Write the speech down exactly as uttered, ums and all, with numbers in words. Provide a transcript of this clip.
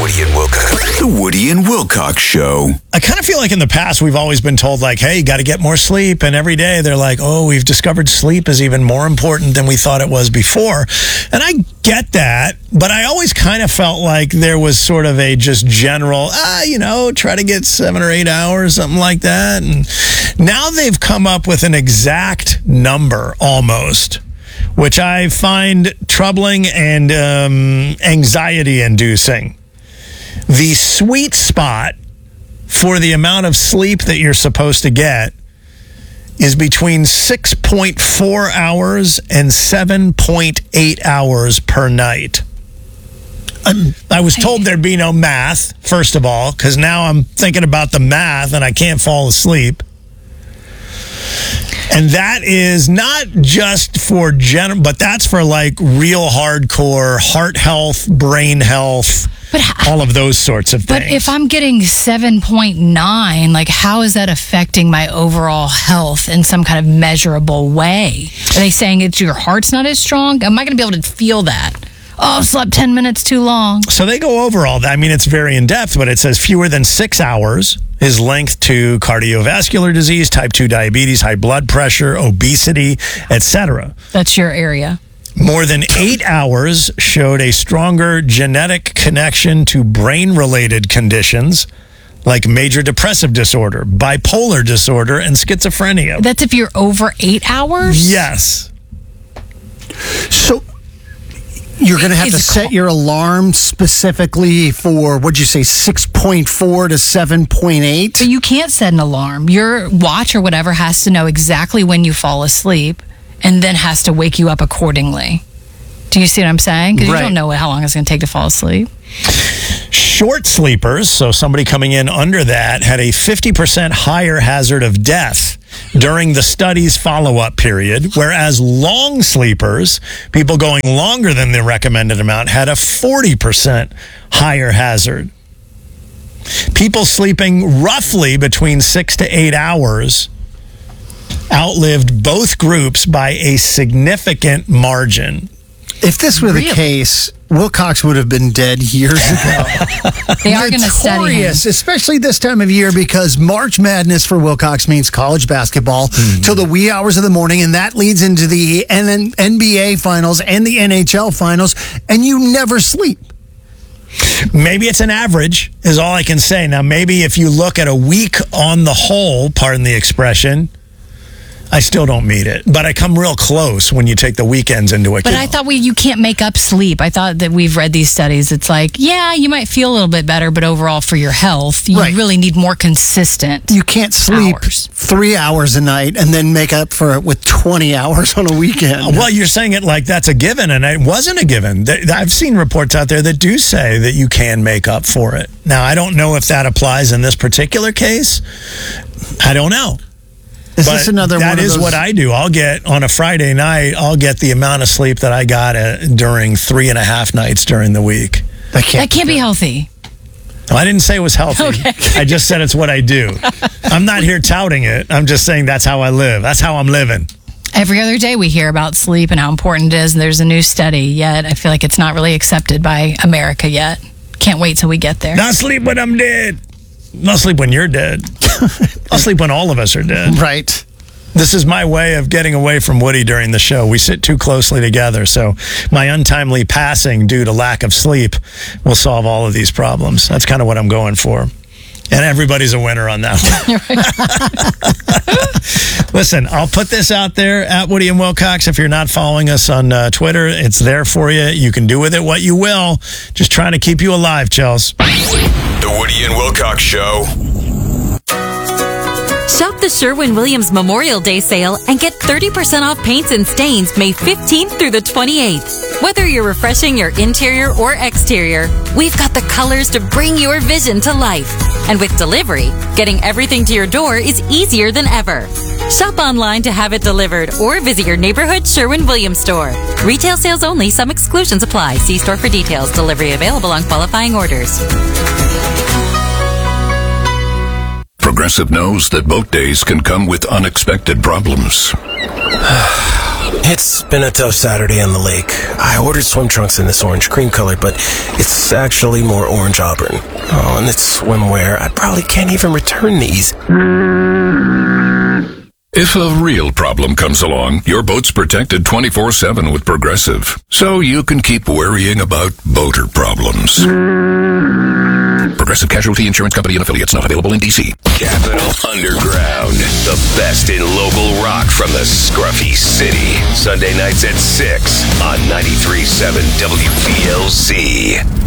Woody and Wilcox. The Woody and Wilcox Show. I kind of feel like in the past we've always been told, like, hey, you got to get more sleep. And every day they're like, oh, we've discovered sleep is even more important than we thought it was before. And I get that, but I always kind of felt like there was sort of a just general, ah, you know, try to get seven or eight hours, something like that. And now they've come up with an exact number almost, which I find troubling and um, anxiety-inducing. The sweet spot for the amount of sleep that you're supposed to get is between six point four hours and seven point eight hours per night. Um, I was told there'd be no math, first of all, because now I'm thinking about the math and I can't fall asleep. And that is not just for general, but that's for like real hardcore heart health, brain health, but how, all of those sorts of things. But if I'm getting seven point nine, like how is that affecting my overall health in some kind of measurable way? Are they saying it's your heart's not as strong? Am I going to be able to feel that? Oh, I've slept ten minutes too long. So they go over all that. I mean, it's very in-depth, but it says fewer than six hours is linked to cardiovascular disease, type two diabetes, high blood pressure, obesity, et cetera. That's your area. More than eight hours showed a stronger genetic connection to brain-related conditions like major depressive disorder, bipolar disorder, and schizophrenia. That's if you're over eight hours? Yes. So you're going to have to set your alarm specifically for, what'd you say, six point four to seven point eight? But you can't set an alarm. Your watch or whatever has to know exactly when you fall asleep and then has to wake you up accordingly. Do you see what I'm saying? Because right. You don't know how long it's going to take to fall asleep. Short sleepers, so somebody coming in under that, had a fifty percent higher hazard of death during the study's follow-up period, whereas long sleepers, people going longer than the recommended amount, had a forty percent higher hazard. People sleeping roughly between six to eight hours outlived both groups by a significant margin. If this were really? the case, Wilcox would have been dead years ago. They are going to study him. Especially this time of year, because March Madness for Wilcox means college basketball mm-hmm. till the wee hours of the morning, and that leads into the N B A finals and the N H L finals, and you never sleep. Maybe it's an average, is all I can say. Now, maybe if you look at a week on the whole, pardon the expression, I still don't meet it, but I come real close when you take the weekends into account. But I thought we you can't make up sleep. I thought that we've read these studies. It's like, yeah, you might feel a little bit better, but overall for your health, you right. really need more consistent You can't sleep hours. three hours a night and then make up for it with twenty hours on a weekend. Well, you're saying it like that's a given, and it wasn't a given. I've seen reports out there that do say that you can make up for it. Now, I don't know if that applies in this particular case. I don't know. Is but this another that one of is those... what I do. I'll get, on a Friday night, I'll get the amount of sleep that I got uh, during three and a half nights during the week. That can't, that can't be healthy. I didn't say it was healthy. Okay. I just said it's what I do. I'm not here touting it. I'm just saying that's how I live. That's how I'm living. Every other day we hear about sleep and how important it is, and there's a new study, yet I feel like it's not really accepted by America yet. Can't wait till we get there. Not sleep when I'm dead. Not sleep when you're dead. I'll sleep when all of us are dead. Right. This is my way of getting away from Woody during the show. We sit too closely together, so my untimely passing due to lack of sleep will solve all of these problems. That's kind of what I'm going for. And everybody's a winner on that one. Listen, I'll put this out there at Woody and Wilcox. If you're not following us on uh, Twitter, it's there for you. You can do with it what you will. Just trying to keep you alive, Chels. The Woody and Wilcox Show. Shop the Sherwin-Williams Memorial Day sale and get thirty percent off paints and stains May fifteenth through the twenty-eighth. Whether you're refreshing your interior or exterior, we've got the colors to bring your vision to life. And with delivery, getting everything to your door is easier than ever. Shop online to have it delivered or visit your neighborhood Sherwin-Williams store. Retail sales only. Some exclusions apply. See store for details. Delivery available on qualifying orders. Progressive knows that boat days can come with unexpected problems. It's been a tough Saturday on the lake. I ordered swim trunks in this orange cream color, but it's actually more orange auburn. Oh, and it's swimwear. I probably can't even return these. If a real problem comes along, your boat's protected twenty-four seven with Progressive, so you can keep worrying about boater problems. Progressive Casualty Insurance Company and Affiliates, not available in D C. Capital Underground, the best in local rock from the Scruffy City. Sunday nights at six on ninety-three point seven W P L C.